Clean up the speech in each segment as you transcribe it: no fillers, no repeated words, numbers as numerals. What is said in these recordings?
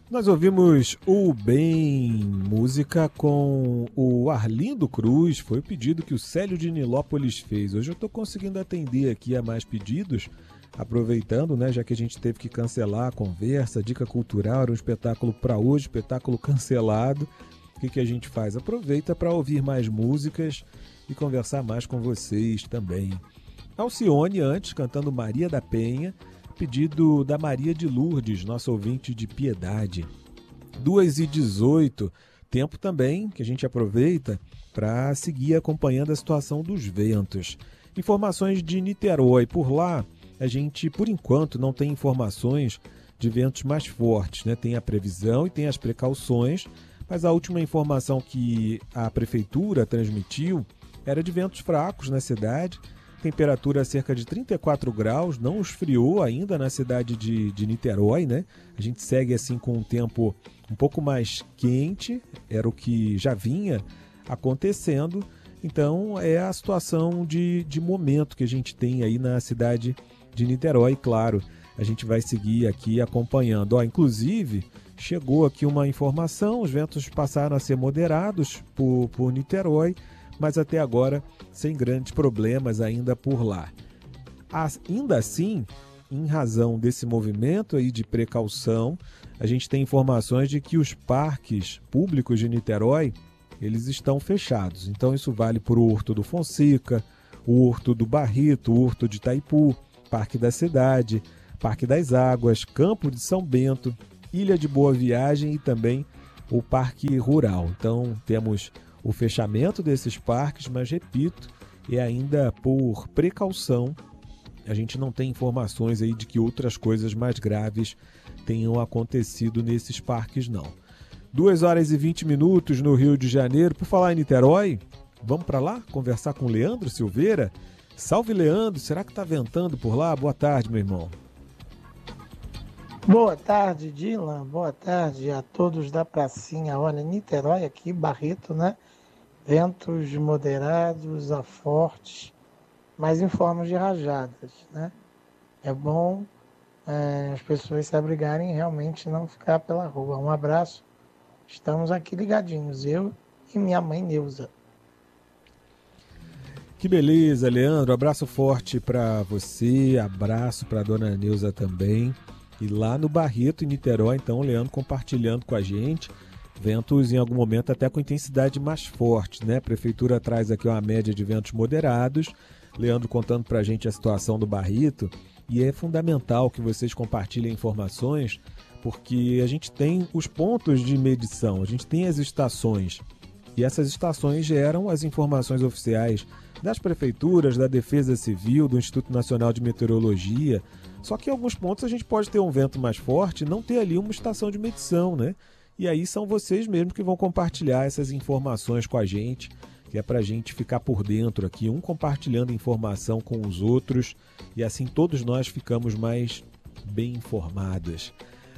Nós ouvimos o Bem, música com o Arlindo Cruz, foi o pedido que o Célio de Nilópolis fez. Hoje eu estou conseguindo atender aqui a mais pedidos, aproveitando, né, já que a gente teve que cancelar a conversa, dica cultural, era um espetáculo para hoje, espetáculo cancelado. O que a gente faz? Aproveita para ouvir mais músicas e conversar mais com vocês também. Alcione antes, cantando Maria da Penha, pedido da Maria de Lourdes, nossa ouvinte de Piedade. 2h18, tempo também que a gente aproveita para seguir acompanhando a situação dos ventos. Informações de Niterói. Por lá, a gente, por enquanto, não tem informações de ventos mais fortes, né? Tem a previsão e tem as precauções, mas a última informação que a prefeitura transmitiu era de ventos fracos na cidade. Temperatura cerca de 34 graus, não esfriou ainda na cidade de Niterói, né? A gente segue assim com um tempo um pouco mais quente, era o que já vinha acontecendo. Então é a situação de momento que a gente tem aí na cidade de Niterói. Claro, a gente vai seguir aqui acompanhando. Inclusive, chegou aqui uma informação, os ventos passaram a ser moderados por Niterói, mas até agora sem grandes problemas ainda por lá. Ainda assim, em razão desse movimento aí de precaução, a gente tem informações de que os parques públicos de Niterói, eles estão fechados. Então isso vale para o Horto do Fonseca, o Horto do Barreto, o Horto de Itaipu, Parque da Cidade, Parque das Águas, Campo de São Bento, Ilha de Boa Viagem e também o Parque Rural. Então temos o fechamento desses parques, mas repito, é ainda por precaução. A gente não tem informações aí de que outras coisas mais graves tenham acontecido nesses parques, não. 2h20 no Rio de Janeiro. Por falar em Niterói, vamos para lá conversar com o Leandro Silveira? Salve, Leandro, será que está ventando por lá? Boa tarde, meu irmão. Boa tarde, Dylan. Boa tarde a todos da pracinha. Olha, Niterói aqui, Barreto, né? Ventos moderados a fortes, mas em forma de rajadas, né? É bom as pessoas se abrigarem e realmente não ficar pela rua. Um abraço. Estamos aqui ligadinhos, eu e minha mãe Neuza. Que beleza, Leandro. Abraço forte para você, abraço para a dona Neuza também. E lá no Barreto, em Niterói, então, o Leandro compartilhando com a gente. Ventos em algum momento até com intensidade mais forte, né? A prefeitura traz aqui uma média de ventos moderados. Leandro contando para a gente a situação do Barreto. E é fundamental que vocês compartilhem informações, porque a gente tem os pontos de medição, a gente tem as estações. E essas estações geram as informações oficiais das prefeituras, da Defesa Civil, do Instituto Nacional de Meteorologia. Só que em alguns pontos a gente pode ter um vento mais forte e não ter ali uma estação de medição, né? E aí são vocês mesmos que vão compartilhar essas informações com a gente, que é para a gente ficar por dentro aqui, um compartilhando informação com os outros, e assim todos nós ficamos mais bem informados.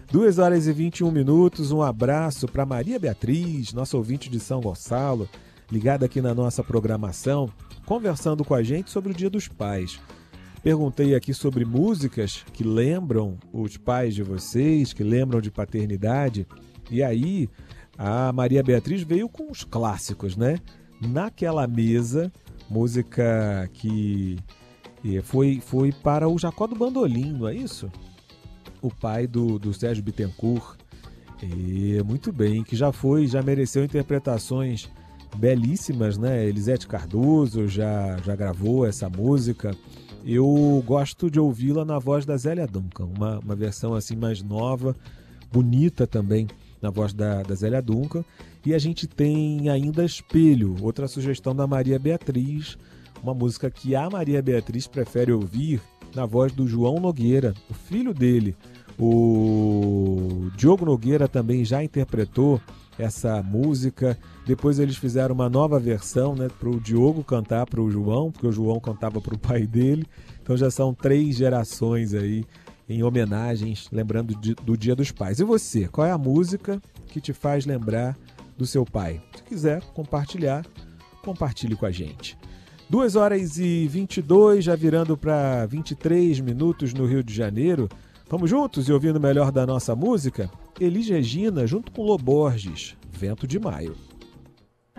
2h21, um abraço para Maria Beatriz, nossa ouvinte de São Gonçalo, ligada aqui na nossa programação, conversando com a gente sobre o Dia dos Pais. Perguntei aqui sobre músicas que lembram os pais de vocês, que lembram de paternidade. E aí, a Maria Beatriz veio com os clássicos, né? Naquela Mesa, música que foi para o Jacó do Bandolim, não é isso? O pai do Sérgio Bittencourt. Muito bem, que já mereceu interpretações belíssimas, né? Elisete Cardoso já gravou essa música. Eu gosto de ouvi-la na voz da Zélia Duncan, uma versão assim mais nova, bonita também, na voz da Zélia Duncan. E a gente tem ainda Espelho, outra sugestão da Maria Beatriz, uma música que a Maria Beatriz prefere ouvir na voz do João Nogueira, o filho dele. O Diogo Nogueira também já interpretou essa música. Depois eles fizeram uma nova versão, né, para o Diogo cantar para o João, porque o João cantava para o pai dele. Então já são 3 gerações aí em homenagens, lembrando do Dia dos Pais. E você, qual é a música que te faz lembrar do seu pai? Se quiser compartilhar, compartilhe com a gente. 2h22, já virando para 23 minutos no Rio de Janeiro. Vamos juntos e ouvindo o melhor da nossa música? Elis Regina junto com Loborges, Vento de Maio.